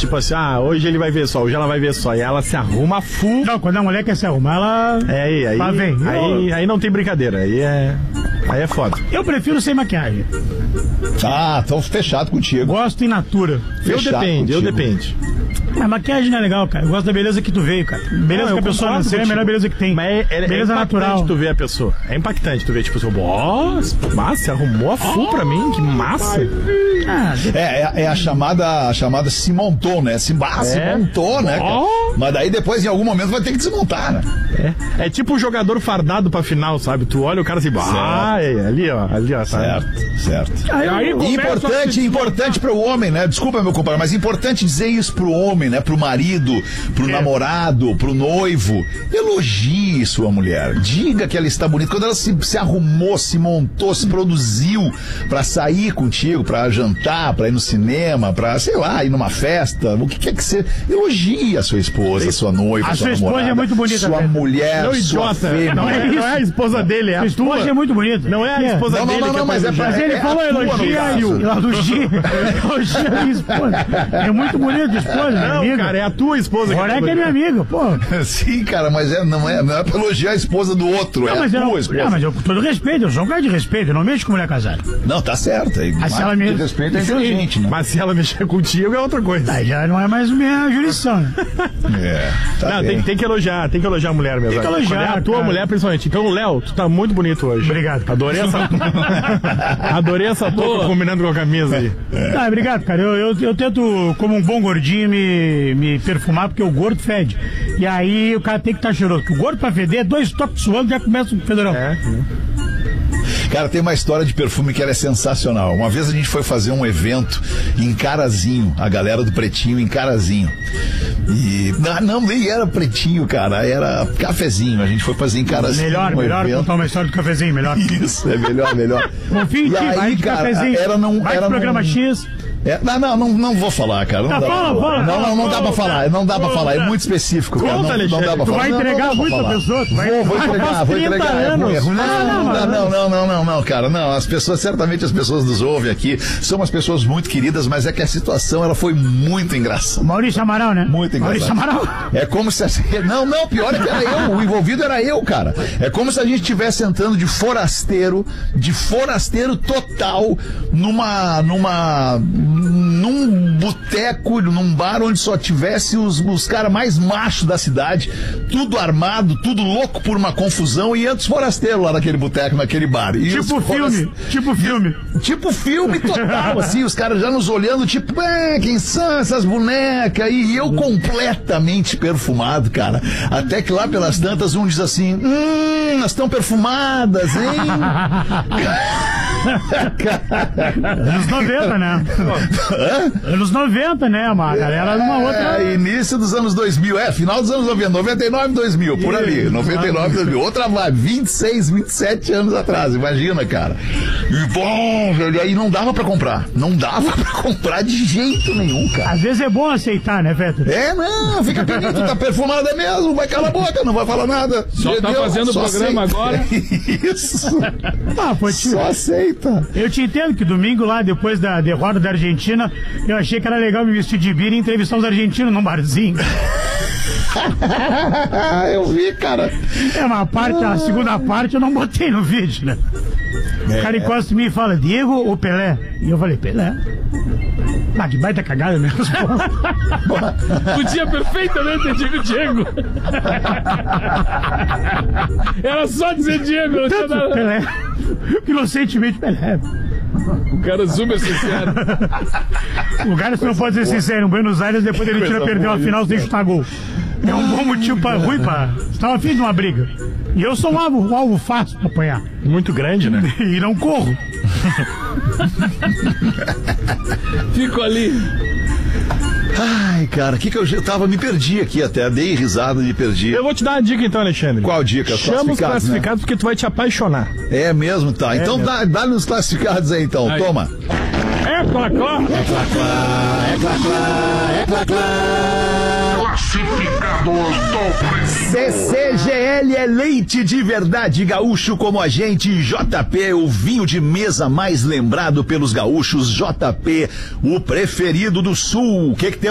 Tipo assim, hoje ele vai ver só, hoje ela vai ver só. E ela se arruma full. Não, quando a mulher quer se arrumar, ela... Aí não tem brincadeira, aí é foda. Eu prefiro sem maquiagem. Tô fechado contigo. Gosto in natura. Eu depende. A maquiagem não é legal, cara. Eu gosto da beleza que tu veio, cara. Beleza que a pessoa nasceu é a melhor beleza que tem. Mas beleza natural. É impactante tu ver a pessoa. É impactante tu ver, tipo, massa, você arrumou a full pra mim, que massa. É a chamada se montou, né? Se montou, né, cara? Mas daí depois, em algum momento, vai ter que desmontar, né? É tipo o jogador fardado pra final, sabe? Tu olha o cara assim, ali, ó. Certo. Importante pro homem, né? Desculpa, meu compadre, mas importante dizer isso pro homem, né? Pro marido, pro namorado, pro noivo. Elogie sua mulher. Diga que ela está bonita. Quando ela se arrumou, se montou, se produziu pra sair contigo, pra jantar, pra ir no cinema, pra, sei lá, ir numa festa, o que quer que seja. Elogie a sua esposa, sua noiva, a sua namorada. A sua esposa é muito bonita. Sua mulher, não, sua fêmea. Não é a esposa dele, é a sua esposa é muito bonita. Não é a esposa dele. Não, mas ele falou elogia a minha esposa. É muito bonita a esposa, não, amiga. Cara, é a tua esposa. Agora é minha amiga, pô. Sim, cara, mas não é pra elogiar a esposa do outro, a tua esposa. Não, mas eu com todo respeito, eu sou um cara de respeito, eu não mexo com mulher casada. Não, tá certo. Se ela me respeito é inteligente, né? Mas se ela mexer contigo é outra coisa. Aí já não é mais minha jurisdição, né? Tem que elogiar a mulher mesmo. Tem que elogiar, a tua mulher, principalmente. Então, Léo, tu tá muito bonito hoje. Obrigado. Adorei essa touca combinando com a camisa aí. Obrigado, cara. Eu tento, como um bom gordinho, me perfumar, porque o gordo fede. E aí o cara tem que estar cheiroso. Porque o gordo pra feder, 2 toques suando, já começa o fedorão. Cara, tem uma história de perfume que ela é sensacional. Uma vez a gente foi fazer um evento em Carazinho, a galera do Pretinho em Carazinho. E nem era Pretinho, cara, era Cafezinho. A gente foi fazer em Carazinho. Melhor contar uma história do Cafezinho, melhor. Isso, é melhor. Confia em ti, vai de cara, Cafezinho. Vai de programa X. Não vou falar, cara. Não dá pra falar. Não dá pra falar. É muito específico, cara. Não dá pra falar. Tu vai entregar muito a pessoa. Vou entregar. Não, cara. Não, certamente as pessoas nos ouvem aqui. São umas pessoas muito queridas, mas é que a situação, ela foi muito engraçada. Maurício Amaral, né? Muito engraçado. Maurício Amaral. É como se... Não, pior é que era eu. O envolvido era eu, cara. É como se a gente estivesse entrando de forasteiro total num boteco, num bar onde só tivesse os caras mais machos da cidade, tudo armado, tudo louco por uma confusão, e antes forasteiros lá naquele boteco, naquele bar. E Tipo filme total, assim, os caras já nos olhando, tipo, quem são essas bonecas? E eu completamente perfumado, cara. Até que lá pelas tantas um diz assim, elas estão perfumadas, hein? Anos 90, né? Anos 90, né? Uma galera numa outra. Início dos anos 2000, final dos anos 90, 99, 2000, por ali. 99, 2000. Outra vibe, 26, 27 anos atrás, imagina, cara. E bom, velho, aí não dava pra comprar. Não dava pra comprar de jeito nenhum, cara. Às vezes é bom aceitar, né, Fetter? Não, fica quieto, tá perfumada mesmo, vai calar a boca, não vai falar nada. Só tá fazendo o programa agora. Isso. Só aceita. Eu te entendo que domingo lá, depois da derrota da Argentina, eu achei que era legal me vestir de bira e entrevistar os argentinos num barzinho. Eu vi, cara. A segunda parte eu não botei no vídeo, né? O cara encosta em mim e fala, Diego ou Pelé? E eu falei, Pelé. Que baita cagada mesmo. Podia perfeitamente ter dito Diego. Era só dizer Diego. Pelé. Inocentemente Pelé. O cara super sincero. O cara, se não pode ser sincero, em Buenos Aires, depois ele perdeu a final sem chutar gol. É um bom motivo ruim pra... Estava afim de uma briga. E eu sou um alvo fácil pra apanhar. Muito grande, né? E não corro. Fico ali. Ai, cara, que eu tava, me perdi aqui até, dei risada e me perdi. Eu vou te dar uma dica então, Alexandre. Qual dica? Chama os classificados, né? Porque tu vai te apaixonar. É mesmo, tá. Então dá nos classificados aí, então. Aí. Toma. É clá-clá. Classificados do CCGL é leite de verdade gaúcho como a gente. JP, o vinho de mesa mais lembrado pelos gaúchos. JP, o preferido do Sul. O que tem?